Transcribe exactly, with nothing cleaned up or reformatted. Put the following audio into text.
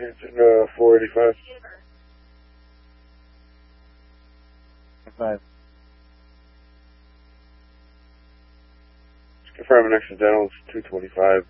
Hanson, uh, four eighty-five. Five. Confirming accidentals, two twenty-five.